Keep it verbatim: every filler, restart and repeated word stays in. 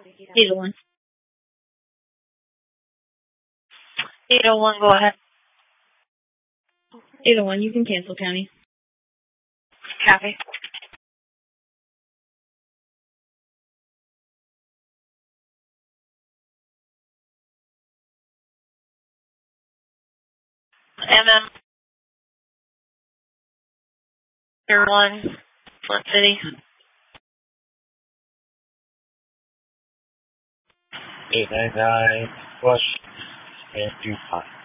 Either one. Either one, go ahead. Either one. You can cancel, County. Copy. M M. Tier one, Flint City. eight nine nine, flush, and two five.